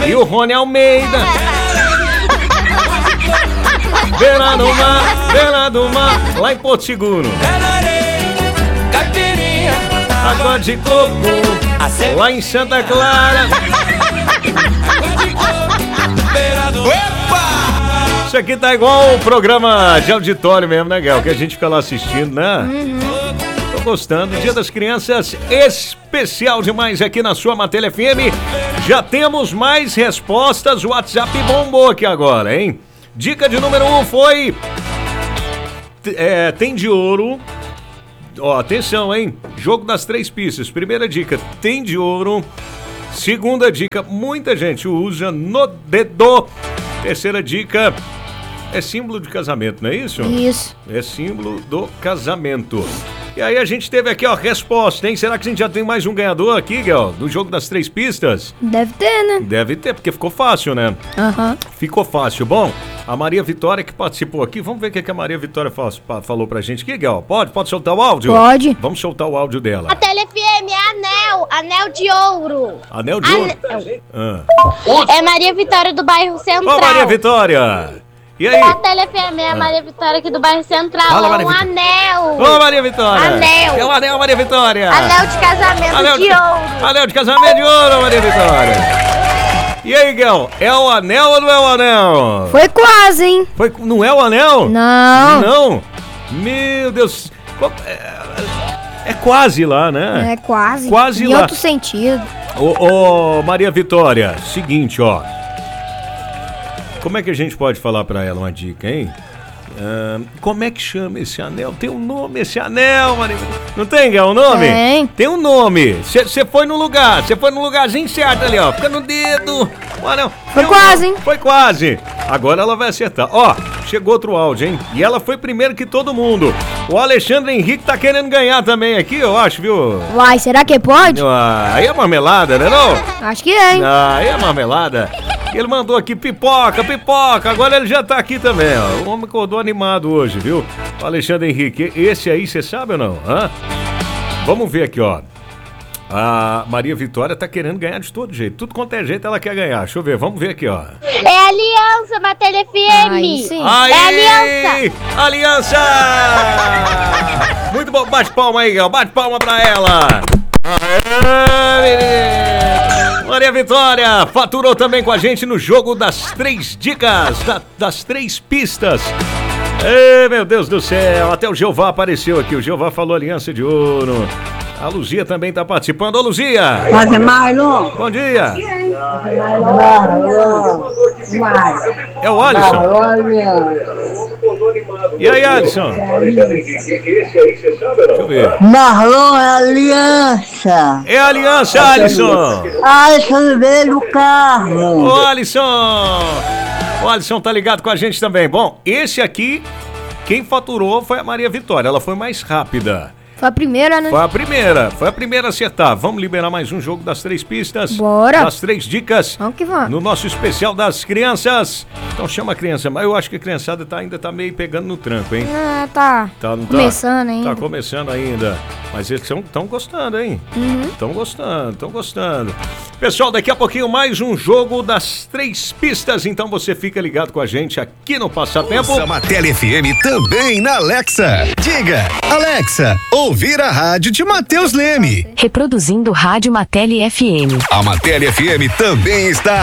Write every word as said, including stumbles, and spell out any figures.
E o Rony Almeida. Beira do mar, beira do mar, lá em Porto Seguro. Água de coco, lá em Santa Clara. Isso aqui tá igual o programa de auditório mesmo, né, Gal? Que a gente fica lá assistindo, né? Uhum. Tô gostando. Dia das Crianças, especial demais aqui na sua Matéria F M. Já temos mais respostas. O WhatsApp bombou aqui agora, hein? Dica de número um foi... É, tem de ouro... Ó, atenção, hein? Jogo das três pistas. Primeira dica, tem de ouro. Segunda dica, muita gente usa no dedo. Terceira dica, é símbolo de casamento, não é isso? Isso. É símbolo do casamento. E aí a gente teve aqui, ó, resposta, hein? Será que a gente já tem mais um ganhador aqui, Gal? Do jogo das três pistas? Deve ter, né? Deve ter, porque ficou fácil, né? Aham. Uhum. Ficou fácil. Bom, a Maria Vitória que participou aqui, vamos ver o que a Maria Vitória falou pra gente aqui, Gal. Pode? Pode soltar o áudio? Pode. Vamos soltar o áudio dela. A Tele F M é anel, anel de ouro. Anel de ouro? Ah. É Maria Vitória do bairro Central. Ô, Maria Vitória! E aí? A Tele F M é a Maria Vitória aqui do bairro Central. Fala, é Maria um Vitória. anel. Ô, Maria Vitória! Anel. É o anel, Maria Vitória! Anel de casamento anel de, de ouro. Anel de casamento de ouro, Maria Vitória! E aí, Gal? É o anel ou não é o anel? Foi quase, hein? Foi, não é o anel? Não. Não? Meu Deus. É, é quase lá, né? É quase. Quase em lá. Em outro sentido. Ô, ô, Maria Vitória, seguinte, ó. Como é que a gente pode falar pra ela uma dica, hein? Uh, como é que chama esse anel? Tem um nome esse anel, Maria. Não tem, Gal, um nome? Tem. Tem um nome. Você foi no lugar, você foi no lugarzinho certo ali, ó. Fica no dedo. O anel. Foi um quase, nome. hein? Foi quase. Agora ela vai acertar. Ó, chegou outro áudio, hein? E ela foi primeiro que todo mundo. O Alexandre Henrique tá querendo ganhar também aqui, eu acho, viu? Uai, será que pode? Ah, aí é marmelada, né não? Acho que é, hein? Ah, aí é marmelada. Ele mandou aqui pipoca, pipoca. Agora ele já tá aqui também, ó. O homem acordou animado hoje, viu? O Alexandre Henrique. Esse aí, você sabe ou não? Hã? Vamos ver aqui, ó. A Maria Vitória tá querendo ganhar de todo jeito. Tudo quanto é jeito ela quer ganhar. Deixa eu ver, vamos ver aqui, ó. É Aliança, Matéria F M. Aí sim. Aí, é Aliança! Aliança. Muito bom. Bate palma aí, Gal. Bate palma pra ela. Aê, menino. Maria Vitória faturou também com a gente no jogo das três dicas, da, das três pistas. Ei, meu Deus do céu, até o Jeová apareceu aqui, o Jeová falou Aliança de Ouro. A Luzia também tá participando. Ô, Luzia! Mas é Marlon? Bom dia! Marlon! É o Alisson? E aí, Alisson? Deixa eu ver. Marlon é Aliança! É a Aliança, Alisson! Alisson veio do carro! Ô, Alisson! O Alisson tá ligado com a gente também. Bom, esse aqui, quem faturou foi a Maria Vitória. Ela foi mais rápida. Foi a primeira, né? Foi a primeira, foi a primeira a acertar. Vamos liberar mais um jogo das três pistas. Bora. Das três dicas. Vamos que vamos. No nosso especial das crianças. Então chama a criança, mas eu acho que a criançada tá, ainda tá meio pegando no tranco, hein? Ah, tá. Tá, não começando tá? ainda. Tá começando ainda. Mas eles estão gostando, hein? Estão Uhum. gostando, estão gostando. Pessoal, daqui a pouquinho mais um jogo das três pistas. Então você fica ligado com a gente aqui no Passatempo. Ouça a Matéria F M também na Alexa. Diga, Alexa, ouvir a rádio de Matheus Leme. Reproduzindo Rádio Matéria F M. A Matéria F M também está